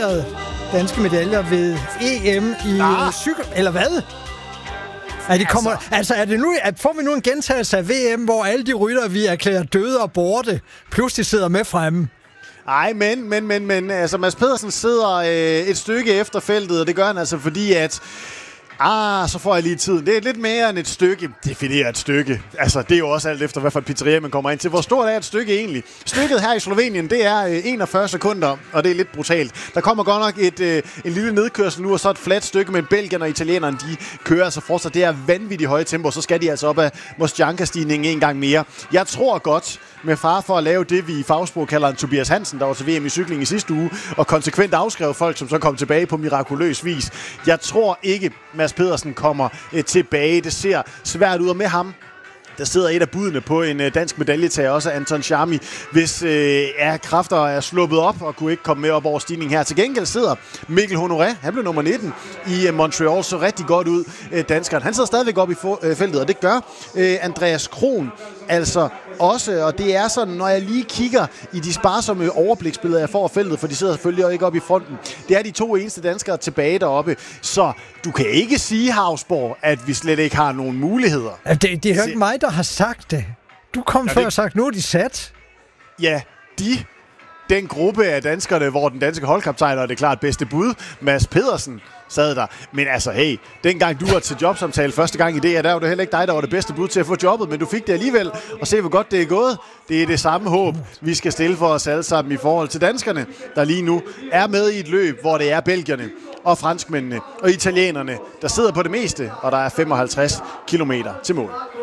garanteret danske medaljer ved EM i cykel, eller hvad? Er det nu, får vi nu en gentagelse af VM, hvor alle de rytter, vi erklærer døde og borte, pludselig sidder med fremme? Nej, men altså Mads Pedersen sidder et stykke efter feltet, og det gør han altså fordi, at så får jeg lige tiden. Det er lidt mere end et stykke. Definerer et stykke. Altså, det er jo også alt efter, hvad for et pizzeria man kommer ind til. Hvor stort er et stykke egentlig? Stykket her i Slovenien, det er 41 sekunder, og det er lidt brutalt. Der kommer godt nok en lille nedkørsel nu, og så et fladt stykke, men belgierne og italienerne, de kører altså fortsat. Det er vanvittigt høje tempo, så skal de altså op af Mosjanka-stigningen en gang mere. Jeg tror godt, med far for at lave det, vi i fagsprog kalder en Tobias Hansen, der var til VM i cykling i sidste uge, og konsekvent afskrev folk, som så kom tilbage på mirakuløs vis. Jeg tror ikke, Mads Pedersen kommer tilbage. Det ser svært ud, og med ham der sidder et af budene på en dansk medaljetager, også Anton Charmi, hvis kræfter er sluppet op og kunne ikke komme med op over stigningen her. Til gengæld sidder Mikkel Honoré, han blev nummer 19 i Montreal, så rigtig godt ud, danskeren. Han sidder stadigvæk op i feltet, og det gør Andreas Kron altså også, og det er sådan, når jeg lige kigger i de sparsomme overbliksbilleder, jeg får af feltet, for de sidder selvfølgelig ikke oppe i fronten. Det er de to eneste danskere tilbage deroppe, så du kan ikke sige, Hausborg, at vi slet ikke har nogen muligheder. Det er jo ikke mig, der har sagt det. Du kom før og sagt, nu er de sat. Ja, den gruppe af danskerne, hvor den danske holdkaptajn er det klart bedste bud, Mads Pedersen, sad der. Men altså, hey, dengang du var til jobsamtale første gang i det, der var det heller ikke dig, der var det bedste bud til at få jobbet, men du fik det alligevel, og se hvor godt det er gået. Det er det samme håb, vi skal stille for os alle sammen i forhold til danskerne, der lige nu er med i et løb, hvor det er belgierne og franskmændene og italienerne, der sidder på det meste, og der er 55 kilometer til mål.